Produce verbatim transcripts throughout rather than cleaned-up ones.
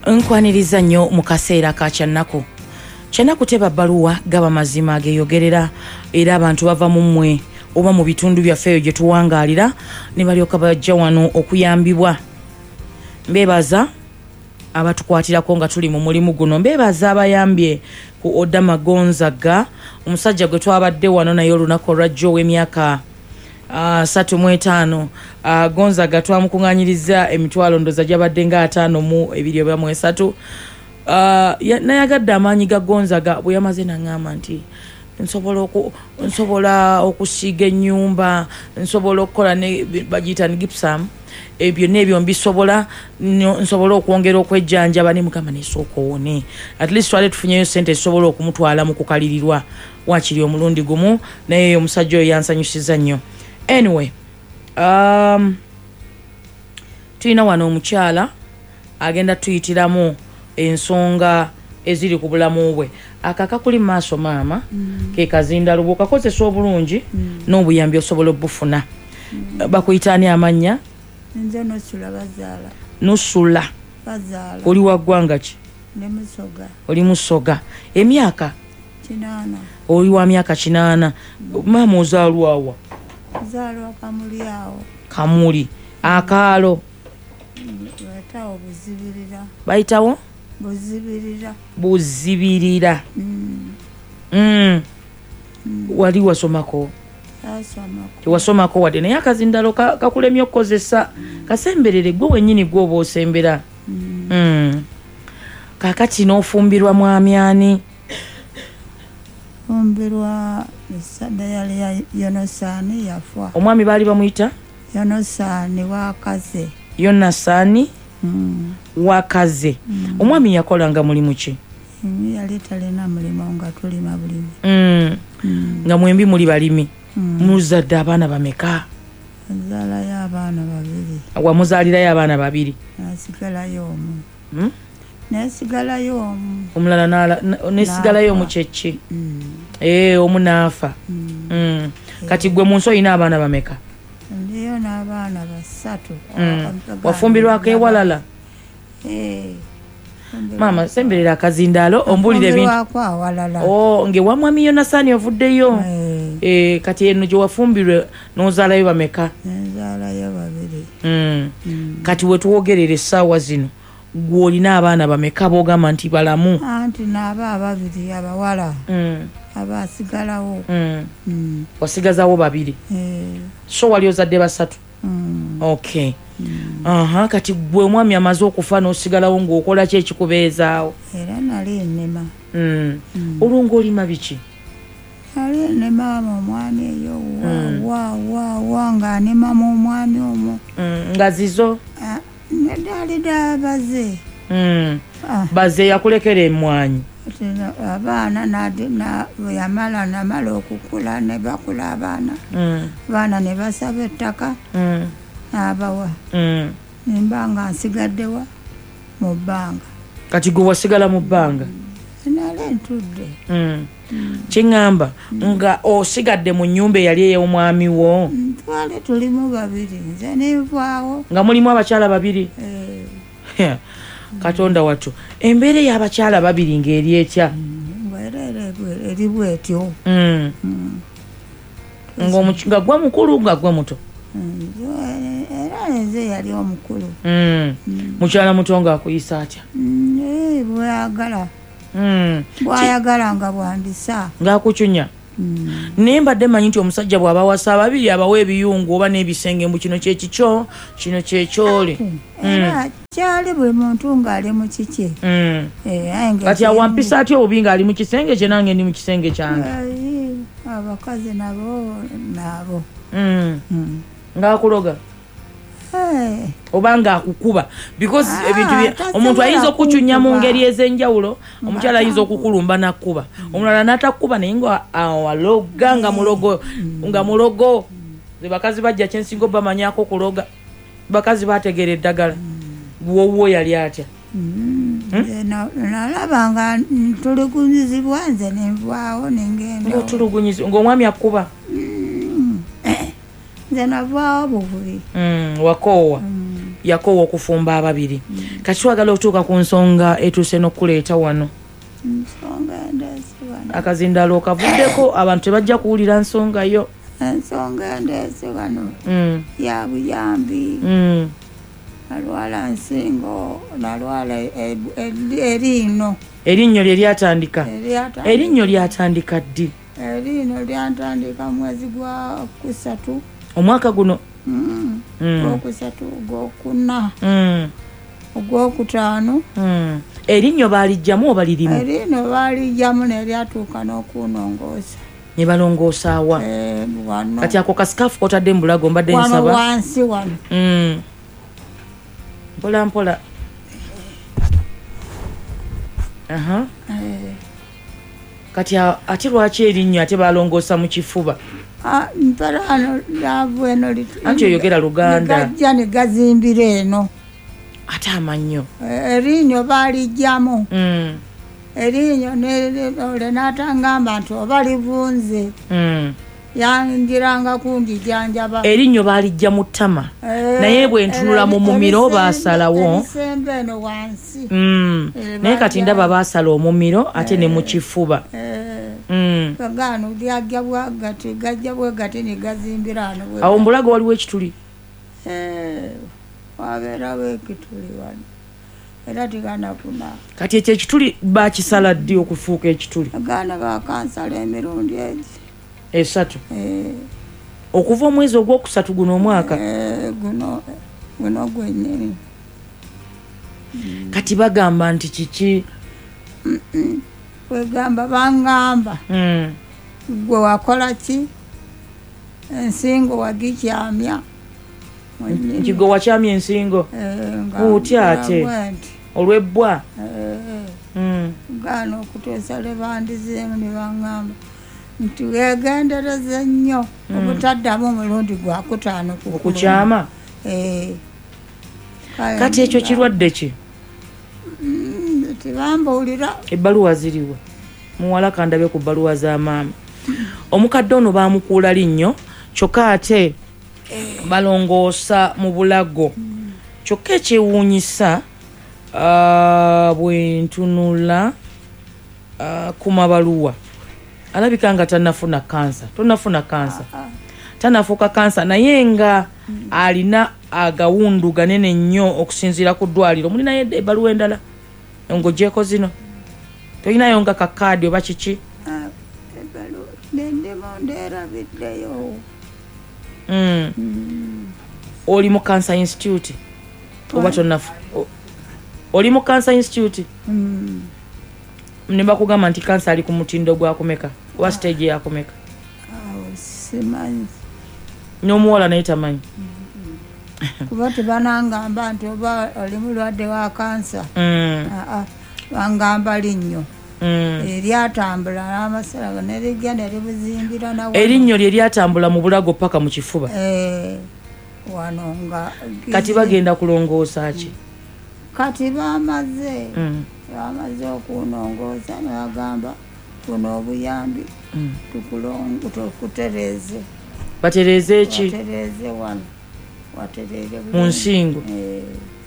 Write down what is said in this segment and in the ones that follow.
nkwaniriza nnyo mu kaseera ka kyannaku kyannaku teba bbaluwa gaba mazima ageeyogerera era abantu bava mu mmwe oba mu bitundu byaffe eyo gye tuwangaalira ne balyoka bajja wano okuyambibwa. Mbeebaza abatukwatirako nga tuli mu mulimu guno, mbeebaza abayambye ku Odama Gonzaga, omusajja gwe twabadde wano naye olunaku olwajja ow'emyaka asatu mu etaano. Uh, Gonzaga twamukuŋŋaanyiriza emitwalo ndoza gyabadde nga ataano mu ebiri oba mu esatu. Uh, nayagadde amaanyi ga Gonzaga bwe yamaze n'aŋŋamba nti nsobola oku nsobola okusiiga ennyumba, nsobola okukola ne bagiyita ne gypsum, ebyo n'ebyo mbisobola, nsobola okwongera okwejjanjaba ne mugamba nesooka owone, at least twale tufunyeyo ssente zisobola okumutwala mu kukalirirwa. Wakiri omulundi gumu naye omusajja oyo yansanyusiza nnyo. Anyway, um, tulina wano omukyala agenda tuyitiramu ensonga eziri ku bulamu bwe. Akaka kuli maaso maama mm. ke kazinda lubo kakozesa obulungi mm. n'obuyambi osobola obufuna. Mm. Bakuyitani amanya? Nze Nusula Bazaala. Nusula Bazaala. Oli wa ggwanga ki? Ne Musoga. Oli Musoga. Emyaka? Kinaana. Oli wa myaka kinaana. Mm. Maama ozaalwa wa? Ozaalwa Kamuli awo. Kamuli. Akaalo? Mm. Bayitawo Buzibirira. Bayitawo? Buzibirira. Buzibirira. Mm. Mm. Mm. Wali wasomako? Asomako. Wasomako wadde naye akazindalo kakulemye okukozesa. Mm. Kasemberere gwe wennyini gwe oba osembera. Mm. Mm. Kakati n'ofumbirwa mwami ani? Fumbirwa esada yali ya Yonasaani yafa. Omwami baali bamuyita? Yonasaani Wakaze. Yonasaani mm. Wakaze. Mm. Omwami yakolanga mulimu ki? Mm, yali talina mulimu nga tulima bulimi. Mm. Mm. Nga mwembi muli balimi. Mm. Muzadde abaana bameka? Nzaalayo abaana babiri. Wamuzaalirayo abaana babiri? Nasigalayo omu. Mm? Nasigalayo omu. Omulala nesigalayo omu kyeki? Mm. Eh, omu naafa. Mm. Mm. Kati gwe mu nsi olina abaana bameka? Ndiyo n'abaana basatu. Mm. Wafumbirwako ewalala? Eh. Mama semberera akazindaalo ombulire bintu. Oh, nge wamwami Yonasaani ovuddeyo. Eh, kati eno gye wafumbirwe n'ozaalayo bameka? Nzaalayo babiri. Mm. Mm. Kati we tuwogerera essaawa zino gwe olina abaana bameka boogamba nti balamu? Anti n'aba ababiri abawala. Mm. Abasigalawo. Mm. Mm. Wasigazawo babiri? Eh. So wali ozadde basatu? Mm. Okay. Mm. Aha, kati gwe omwami amaze okufa n'osigalawo ng'okola ki ekikubeezaawo? Era nali ennema. Mm. Mm. Olwo olima biki? Nali ennema mu omwami eyo wa wa wa ng'anema mu omwami omwo. Mm. Nga zizo? Ah, neddaali ddala baze. Mm. Ah. Baze yakulekera emmwanyi? Abaana bwe yamala namala okukula ne bakula abaana. Mm. Abaana ne basaba ettaka. Mm. N'abawa. Mm. Nemba nga nsigaddewa mu bbanga. Kati gwe wasigala mu bbanga? Nali ntudde. Mm. Mm. Kiŋŋamba nga osigadde mu nnyumba eyali ey'omwami wo? Twali tulimu babiri nze nenvaawo. Nga mulimu abakyala babiri? Eh. Katonda wattu embeera y'abakyala babiri ng'eri etya? Eri bwetyo. Nga gwe mukulu nga gwe muto? Era nze yali omukulu. Mukyala muto ng'akuyisa atya? Bwayagala. Bwayagala nga bwandisa. Ng'akucunya? Naye mbadde manyi nti omusajja bw'aba wasa ababiri abawa ebiyungu oba n'ebisenge mbu kino kyekikyo kino kyekyoli. Era kyali buli muntu ng'ali mu kikye. Kati awampisa atya obubi ng'ali mu kisenge kye nange ndi mu kisenge kyange? Abakazi nabo naabo. Ng'akuloga? Oba ng'akukuba? Because ebintu omuntu ayinza okucunya mu ngeri ez'enjawulo, omukyala ayinza okukulumba n'akkuba, omulala n'atakkuba naye ng'awaloga nga mulogo nga mulogo. Ze bakazi bajja kyensinga obamanyako kuloga. Bakazi bategeera eddagala. Wowo yali atya? Nalaba nga ntulugunyizibwa nze nenvaawo nengenda. Ng'otulugunyizibwa ng'omwami akkuba? Nze navaawo buvubi. Wakoowa? yakoowa okufumba ababiri. Kati twagala okutuuka ku nsonga etuuse n'okuleeta wano. Nsonga endeese wano. Akazindaalo kavuddeko abantu tebajja kuwulira nsonga yo. Ensonga endeese wano Mm. ya buyambi. Mm. Nalwala nsingo, nalwala e- e- eriino. Erinnyo lye lyatandika. Eryatandika- Erinnyo lyatandika ddi? Eriino lyatandika mwezi gwa kusatu. Omwaka guno. Mm. Mm. Gwokusatu, gwokuna, Mm. ogwokutaano. Mm. Erinnyo baalijjamu oba lirimu? Eriino baalijjamu neryatuuka n'okunongoosa. Ne balongoosaawa. Eh, wano. Kati ako kasikaafu kotadde mu bulago mbadde Wano nsaba. wansi wano. Mm. Mpola mpola. Aha. Eh. Kati a- ate lwaki erinnyo ate balongoosa mu kifuba? Ah, mpera ano laavu eno lit- Anti oyogera Luganda. negajja ne gazimbira eno. Ate amannyo. Eh, eriinyo baalijjamu. Mm. Eriinyo ole n'atangamba nti oba livunze. Mm. Yanjiranga kundijanjaba. Erinnyo baalijja mu ttama. Eh, Naye bwe ntunula mu mumiro erisembe- baasalawo. erisembe eno wansi. Mm. Eh, Naye kati bajja- ndaba baasala omumiro ate ne mu kifuba. Eh, Mm. gano lyajja bwagati gajja bwegati ne gazimbira ano bwe- Awo mu bulago waliwo ekituli. Eh, wabeerawo ekituli wano era tiganakuna. Kati ekyo ekituli baakisala ddi okufuuka ekituli? Agaana bakansala emirundi egi. Esatu. Eh, Okuva omwezi ogwokusatu guno omwaka. eh, guno guno gwennyini. Kati bagamba nti kiki? Wegamba bangamba Mm. gwe wakola ki? Ensingo wagikyamya. Nti gwe wakyamya ensingo Otya ate? olw'ebbwa. Mm. Gaana okutuusa lwe bandizeemu ne baŋŋamba nti weegendereze nnyo obutaddamu omulundi gwakutaano Okukyama. Kati ekyo kirwadde ki? tibambuulira. Ebbaluwa ziriwa? Muwala kandabe ku bbaluwa za maama. Omukadde ono baamukuula linnyo kyokka ate balongoosa mu bulago. Kyokka ekyewuunyisa ah, bwe ntunula ah, ku mabaluwa alabika nga tannafuna kansa. Tonnafuna kansa. Tannafuuka kansa naye nga alina agawundu ganene nnyo okusinziira ku ddwaliro. Mulinayo ebbaluwa endala ng'oggyeko zino? Tolinayo nga kakaadi oba kiki? Nendimu ndeerabiddeyo. Mm. Oli mu Cancer Institute oba tonnafu? o- Oli mu Cancer Institute? Mm. Ne bakugamba nti kansa ali ku mutindo gwakumeka oba stage yakumeka? Awo simanyi. N'omuwala naye tamanyi? Kuba tebanangamba nti oba oli mulwadde wa kansa. Mm. Aa, bangamba linnyo. Mm. Eryatambula n'amasala nerijja neribuzimbira nawo. Erinnyo lye lyatambula mu bulago paka mu kifuba. Eh, wano nga Kati bagenda kulongoosa ki? kati bamaze Mm. bamaze okunongoosa ne bagamba kuno obuyambi Mm. tukulongo tukutereze Batereeze ki? watereze wano waterere Mu nsingo. Eh.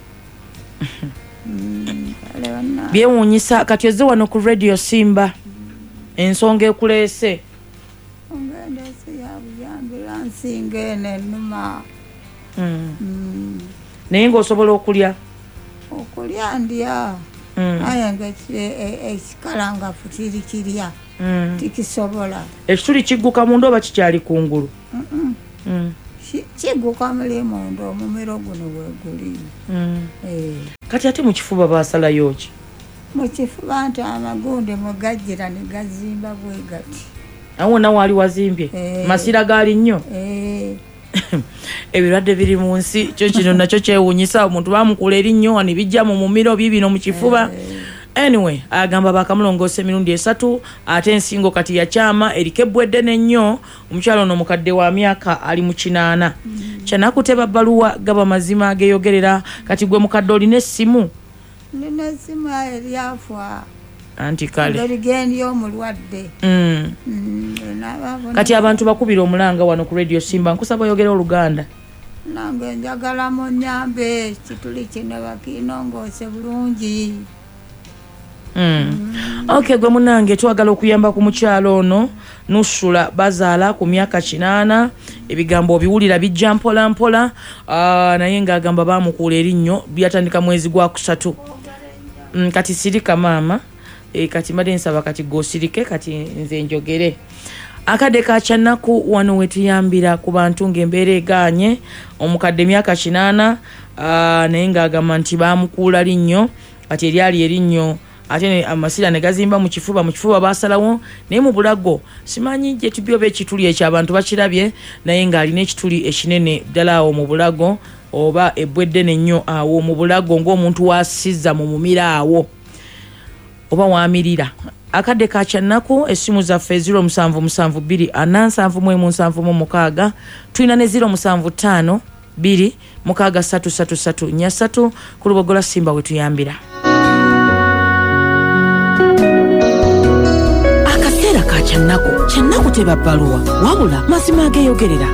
Mm, kale bana- Byewuunyisa kati ozze wano ku Radio Simba ensonga ekuleese. Ongendese ya buyambi lansinga eno ennuma. Mm. Mm, Naye ng'osobola okulya. okulya ndya Mm. naye nga ekikalangafu tiri kirya Mm. tikisobola. Ekituli kigguka munda oba kikyali kungulu? Mm-mm. Mm. Ki- kigguka muli munda omumiro guno weguli. Mm. Eh, Kati ate mu kifuba baasalayo ki? mu kifuba nti amagundi mugajjira ne gazimba bwe gati. Awo wonna waali wazimbye? Eh. Masira gaali nnyo? Eh, Ebirwadde biri mu nsi kyo kino nakyo kyewuunyisa. Omuntu baamukuula erinnyo ne bijja mu mumiro biibino mu kifuba. Anyway, agamba bakamulongoosa emirundi esatu ate ensingo kati yakyama eriko ebbwedde n'ennyo. Omukyalo ono mukadde wa myaka ali mu kinaana. Kyanakuteba bbaluwa gaba mazima ageeyogerera. Kati gwe mukadde olina essimu? nina essimu eryafa Anti kale. erigendi omulwadde. Mm. Mm, n'ababona- Kati abantu bakubira omulanga wano ku Radio Simba nkusaba oyogera Oluganda. nange njagala munyambe kituli kino bakinongoose bulungi. Mm. Okay, gwe munange twagala okuyamba ku mukyalo ono Nusula bazaala ku myaka kinaana ebigambo obiwulira bijja mpola mpola uh, naye ng'agamba baamukuula erinnyo byatandika mwezi gwa kusatu. Mm, kati sirika maama e, kati mbadde nsaba kati gosirike kati nze njogere akadde ka kyannaku wano wetuyambira ku bantu ng'embeera egaanye omukadde myaka kinaana uh, naye ng'agamba nti baamukuula linnyo kati eryali erinnyo ate amasira ne gazimba mu kifuba mu kifuba basalawo naye mu bulago simanyi gye tubyo be kituli ekyo abantu bakirabye naye ng'alina ekituli ekinene ddala awo mu bulago oba ebbwedde nnyo awo mu bulago ng'omuntu wasizza mu mumira awo oba wamirira. Akadde ka kyannaku essimu zaffe zero musanvu musanvu bbiri ana nsanvu mu emu nsanvu mu mukaaga tulina ne zero musanvu ttaano bbiri mukaaga ssatu ssatu ssatu nnya ssatu ku Lubogola Simba wetuyambira. Akaseera ka kyannaku kyannaku teba bbaluwa wabula mazima ageeyogerera.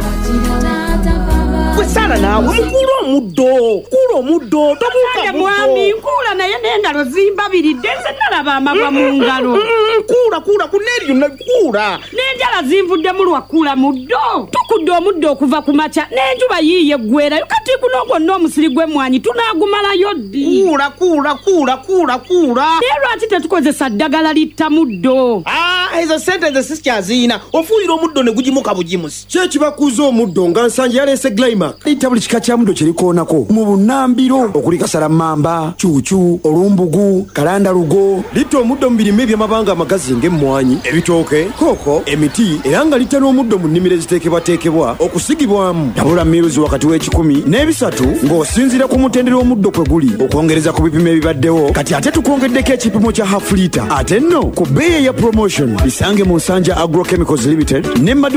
Sala nawe mukulu omuddo mukulu omuddo tobuuka mwami nkula naye n'engalo zimbabiridde nze nalaba amabwa mu ngalo. Nkula kula kuneriyo nakula n'enjala zinvudde mu lwakula muddo tukudde omuddo okuva ku makya n'enjuba yiiye eggwerayo kati guno gwonna omusiri gw'emmwanyi tunaagumalayo ddi. kula kula kula kula kula naye lwaki tetukozesa ddagala litta muddo? Ah, ezo sente nze sikyaziina ofuuyira omuddo ne gugimuka bugimusi kyekibakuza omuddo nga nsanja yaleese Glymac ita buli kika kya muddo kyerikoonako mu bunnambiro okuli kasalamamba cuucu olumbugu kalandalugo litta omuddo mu birime eby'amabanga amagazi ng'emmwanyi ebitooke kooko emiti era nga litta n'omuddo mu nnimiro eziteekebwateekebwa okusigibwamu tabula miruzi wakati w'ekikumi n'ebisatu ng'osinziira ku mutendera omuddo kwe guli okwongereza ku bipimo ebibaddewo kati ate tukwongeddeko ekipimo kya half litre ate nno ku bbeeyi eya promotion bisange mu Nsanja Agrochemicals Limited ne